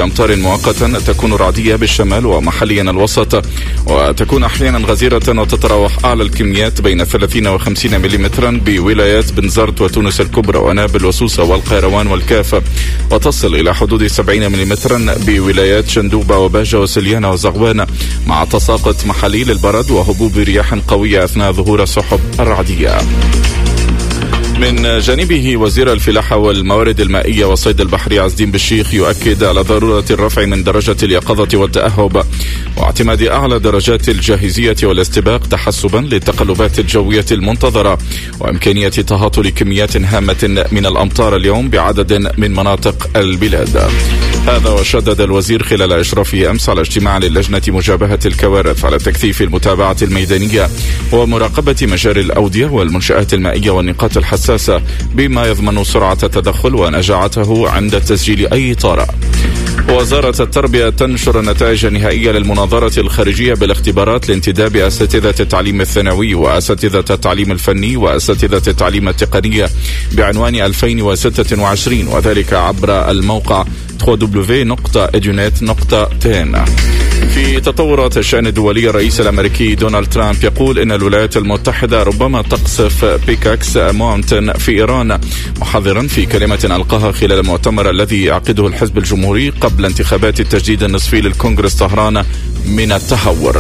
بأمطار مؤقتا تكون رعدية بالشمال ومحليا الوسط، وتكون أحيانا غزيرة وتتراوح أعلى الكميات بين 30 و 50 ملم بولايات بنزرت وتونس الكبرى ونابل وسوسة والقيروان والكافة، وتصل إلى حدود 70 ملم بولايات شندوبة وباجة وسليانة وزغوانة، مع تساقط محلي للبرد وهبوب رياح قوية أثناء ظهور السحب الرعدية. من جانبه وزير الفلاحة والموارد المائية والصيد البحري عز الدين بالشيخ يؤكد على ضرورة الرفع من درجة اليقظة والتأهب واعتماد أعلى درجات الجاهزية والاستباق تحسبا للتقلبات الجوية المنتظرة وإمكانية تهاطل كميات هامة من الأمطار اليوم بعدد من مناطق البلاد. هذا وشدد الوزير خلال إشرافه أمس على اجتماع للجنة مجابهة الكوارث على تكثيف المتابعة الميدانية ومراقبة مجاري الأودية والمنشآت المائية والنقاط الحساسة بما يضمن سرعة التدخل ونجاعته عند تسجيل أي طارئ. وزارة التربية تنشر النتائج النهائية للمناظرة الخارجية بالاختبارات لانتداب أساتذة التعليم الثانوي وأساتذة التعليم الفني وأساتذة التعليم التقني بعنوان 2026 وذلك عبر الموقع www.edunet.tn. في تطورات الشأن الدولي الرئيس الأمريكي دونالد ترامب يقول إن الولايات المتحدة ربما تقصف بيكاكس ماونتن في إيران، محذرا في كلمة ألقاها خلال المؤتمر الذي يعقده الحزب الجمهوري قبل انتخابات التجديد النصفي للكونغرس طهران من التهور.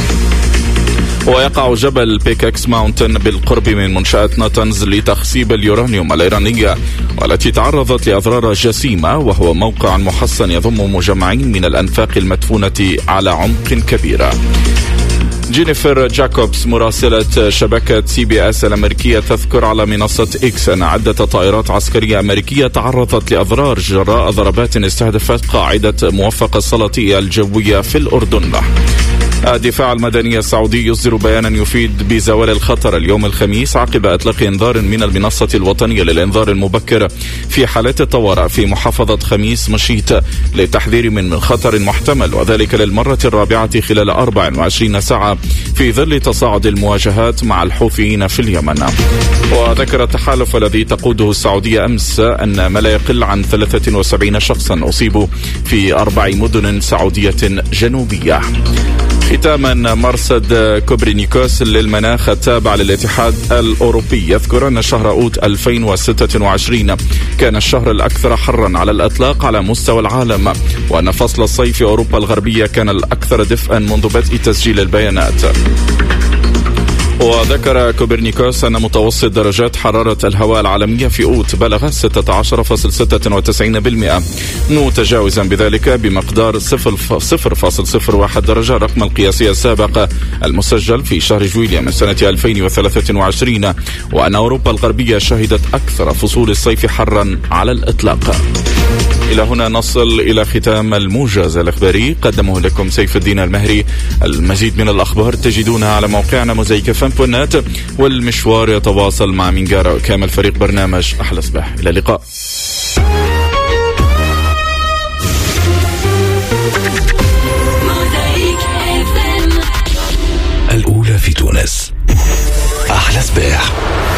ويقع جبل بيكاكس ماونتن بالقرب من منشأة ناتنز لتخصيب اليورانيوم الإيرانية والتي تعرضت لأضرار جسيمة، وهو موقع محصن يضم مجمعين من الأنفاق المدفونة على عمق كبير. جينيفر جاكوبس مراسلة شبكة CBS الأمريكية تذكر على منصة إكس أن عدة طائرات عسكرية أمريكية تعرضت لأضرار جراء ضربات استهدفت قاعدة موفق السلطية الجوية في الأردن. الدفاع المدني السعودي يصدر بيانا يفيد بزوال الخطر اليوم الخميس عقب إطلاق إنذار من المنصة الوطنية للإنذار المبكر في حالات الطوارئ في محافظة خميس مشيط للتحذير من خطر محتمل، وذلك للمرة الرابعة خلال 24 ساعة في ظل تصاعد المواجهات مع الحوثيين في اليمن. وذكر التحالف الذي تقوده السعودية أمس أن ما لا يقل عن 73 شخصا أصيبوا في 4 مدن سعودية جنوبية. ختاما، مرصد كوبرنيكوس للمناخ التابع للاتحاد الأوروبي يذكر أن شهر أوت 2026 كان الشهر الأكثر حرا على الإطلاق على مستوى العالم، وأن فصل الصيف في أوروبا الغربية كان الأكثر دفئا منذ بدء تسجيل البيانات. وذكر كوبرنيكوس أن متوسط درجات حرارة الهواء العالمية في أوت بلغ 16.96%، متجاوزا بذلك بمقدار 0.01 درجة الرقم القياسي السابق المسجل في شهر جويلية من سنة 2023، وأن أوروبا الغربية شهدت أكثر فصول الصيف حرا على الإطلاق. إلى هنا نصل إلى ختام الموجز الإخباري، قدمه لكم سيف الدين المهري. المزيد من الأخبار تجدونها على موقعنا mozaikfm.net، والمشوار يتواصل مع منقارة وكامل فريق برنامج أحلى صباح. إلى اللقاء.